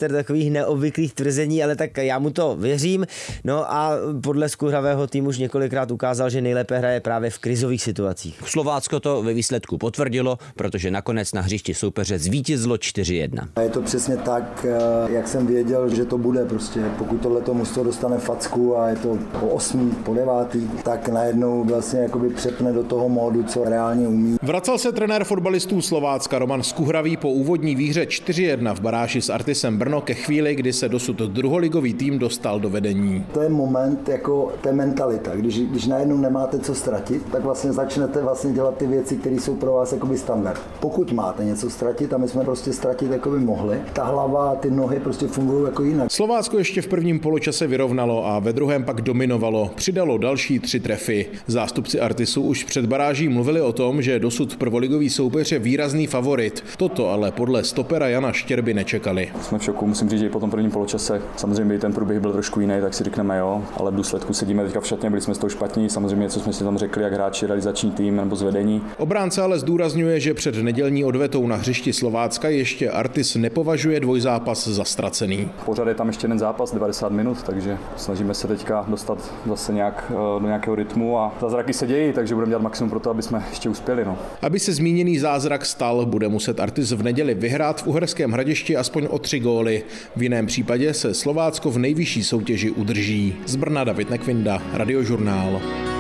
mistr takových neobvyklých tvrzení, ale tak já mu to věřím. No a podle skuhravého týmu už několikrát ukázal, že nejlépe hraje právě v krizových situacích. Slovácko to ve výsledku potvrdilo, protože nakonec na hřišti soupeře zvítězilo 4-1. A je to přesně tak, jak jsem věděl, že to bude prostě. Pokud tohleto mužstvo dostane facku a je to po 8, po 9, tak najednou vlastně jakoby přepne do toho módu, co reálně umí. Vracel se trenér fotbalistů Slovácka Roman Skuhravý po úvodní výhře 4-1 v baráži s Artisem Brno ke chvíli, kdy se dosud druholigový tým dostal do vedení. To je moment jako té mentalita. Když najednou nemáte co ztratit, tak vlastně začnete vlastně dělat ty věci, které jsou pro vás jakoby standard. Pokud máte něco ztratit, a my jsme prostě ztratit jakoby mohli, ta hlava a ty nohy prostě fungují jako jinak. Slovácko ještě v prvním poločase vyrovnalo a ve druhém pak dominovalo. Přidalo další 3 trefy. Zástupci Artisu už před baráží mluvili o tom, že dosud prvoligový soupeř je výrazný favorit. Toto ale podle stopera Jana Štěrby nečekali. Jsme v šoku, musím říct, že i po tom prvním poločase samozřejmě ten průběh byl trošku jiný, tak si řekneme jo, ale v důsledku sedíme teďka v šatně, byli jsme z toho špatní, samozřejmě co jsme si tam řekli, jak hráči, realizační tým nebo zvedení. Obránce ale zdůrazňuje, že před nedělní odvetou na hřišti Slovácka ještě Artis nepovažuje dvojzápas za ztracený. Pořád je tam ještě jeden zápas 90 minut, takže snažíme se teďka dostat zase nějak do nějakého rytmu a zázraky se dějí, takže budeme dělat maximum pro to, aby jsme ještě uspěli. No. Aby se zmíněný zázrak stal, bude muset Artis v neděli vyhrát v Uherském Hradišti aspoň o 3 góly. V jiném případě se Slovácko v nejvyšší soutěži udrží. Z Brna David Nekvinda, Radiožurnál.